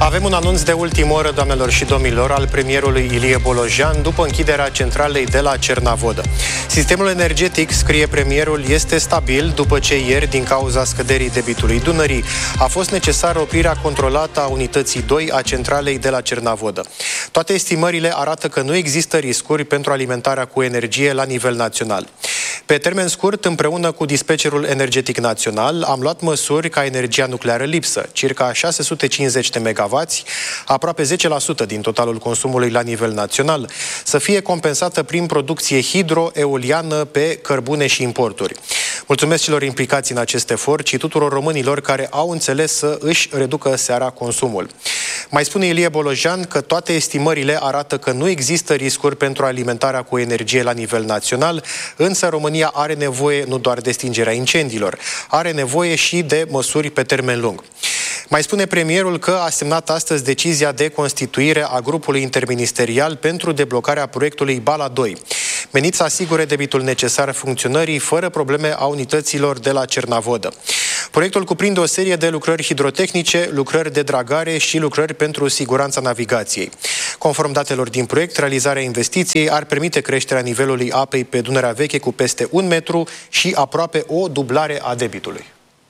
Avem un anunț de ultimă oră, doamnelor și domnilor, al premierului Ilie Bolojan după închiderea centralei de la Cernavodă. Sistemul energetic, scrie premierul, este stabil după ce ieri, din cauza scăderii debitului Dunării, a fost necesară oprirea controlată a unității 2 a centralei de la Cernavodă. Toate estimările arată că nu există riscuri pentru alimentarea cu energie la nivel național. Pe termen scurt, împreună cu Dispecerii Energetic Național, am luat măsuri ca energia nucleară lipsă, circa 650 de megawatts, aproape 10% din totalul consumului la nivel național, să fie compensată prin producție hidro-eoliană pe cărbune și importuri. Mulțumesc celor implicați în acest efort și tuturor românilor care au înțeles să își reducă seara consumul. Mai spune Ilie Bolojan că toate estimările arată că nu există riscuri pentru alimentarea cu energie la nivel național, însă România are nevoie nu doar de stingerea incendiilor, are nevoie și de măsuri pe termen lung. Mai spune premierul că a semnat astăzi decizia de constituire a grupului interministerial pentru deblocarea proiectului Bala 2, menit să asigure debitul necesar funcționării fără probleme a unităților de la Cernavodă. Proiectul cuprinde o serie de lucrări hidrotehnice, lucrări de dragare și lucrări pentru siguranța navigației. Conform datelor din proiect, realizarea investiției ar permite creșterea nivelului apei pe Dunărea Veche cu peste 1 metru și aproape o dublare a debitului.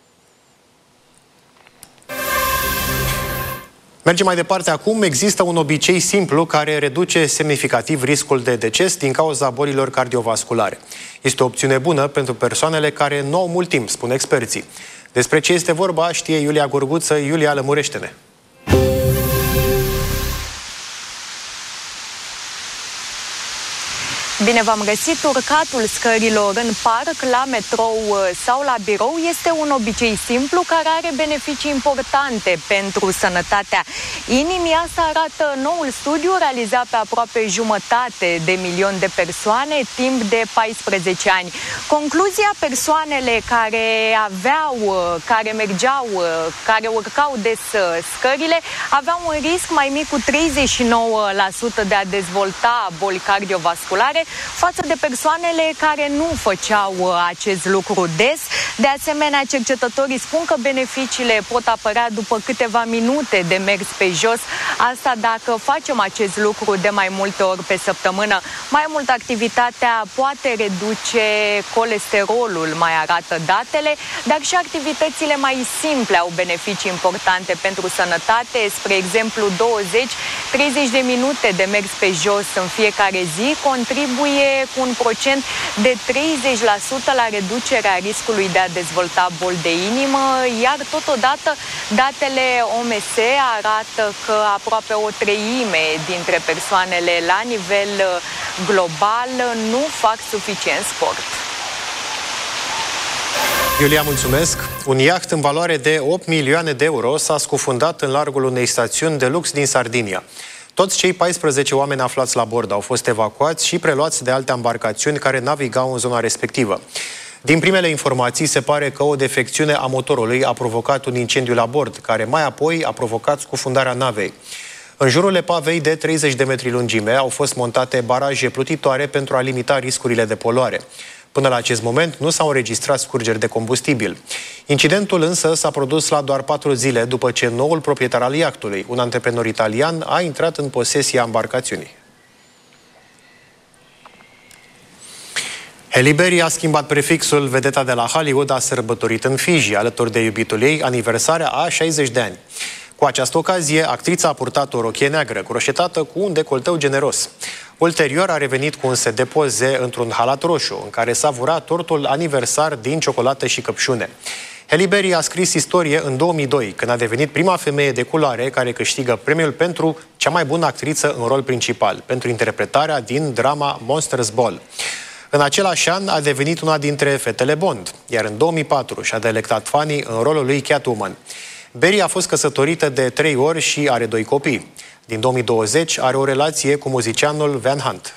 Mergem mai departe acum. Există un obicei simplu care reduce semnificativ riscul de deces din cauza bolilor cardiovasculare. Este o opțiune bună pentru persoanele care nu au mult timp, spun experții. Despre ce este vorba știe Iulia Gurguță. Iulia, lămurește-ne! Bine v-am găsit! Urcatul scărilor în parc, la metrou sau la birou este un obicei simplu care are beneficii importante pentru sănătatea inimii. Asta arată noul studiu realizat pe aproape 500.000 de persoane timp de 14 ani. Concluzia: persoanele care mergeau, care urcau des scările aveau un risc mai mic cu 39% de a dezvolta boli cardiovasculare față de persoanele care nu făceau acest lucru des. De asemenea, cercetătorii spun că beneficiile pot apărea după câteva minute de mers pe jos. Asta dacă facem acest lucru de mai multe ori pe săptămână. Mai mult, activitatea poate reduce colesterolul, mai arată datele, dar și activitățile mai simple au beneficii importante pentru sănătate. Spre exemplu, 20-30 de minute de mers pe jos în fiecare zi contribuie cu un procent de 30% la reducerea riscului de a dezvolta boli de inimă, iar totodată datele OMS arată că aproape o treime dintre persoanele la nivel global nu fac suficient sport. Iulia, mulțumesc! Un iaht în valoare de 8 milioane de euro s-a scufundat în largul unei stațiuni de lux din Sardinia. Toți cei 14 oameni aflați la bord au fost evacuați și preluați de alte embarcațiuni care navigau în zona respectivă. Din primele informații, se pare că o defecțiune a motorului a provocat un incendiu la bord, care mai apoi a provocat scufundarea navei. În jurul epavei de 30 de metri lungime au fost montate baraje plutitoare pentru a limita riscurile de poluare. Până la acest moment nu s-au înregistrat scurgeri de combustibil. Incidentul însă s-a produs la doar 4 zile după ce noul proprietar al iahtului, un antreprenor italian, a intrat în posesia embarcațiunii. Halle Berry a schimbat prefixul. Vedeta de la Hollywood a sărbătorit în Fiji, alături de iubitul ei, aniversarea a 60 de ani. Cu această ocazie, actrița a purtat o rochie neagră, croșetată cu un decolteu generos. Ulterior a revenit cu un set de poze într-un halat roșu, în care savura tortul aniversar din ciocolată și căpșune. Halle Berry a scris istorie în 2002, când a devenit prima femeie de culoare care câștigă premiul pentru cea mai bună actriță în rol principal, pentru interpretarea din drama Monsters Ball. În același an a devenit una dintre fetele Bond, iar în 2004 și-a delectat fanii în rolul lui Catwoman. Berry a fost căsătorită de 3 ori și are 2 copii. Din 2020 are o relație cu muzicianul Van Hunt.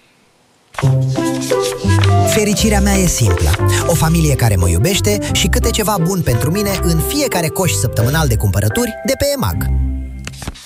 Fericirea mea e simplă. O familie care mă iubește și câte ceva bun pentru mine în fiecare coș săptămânal de cumpărături de pe EMAG.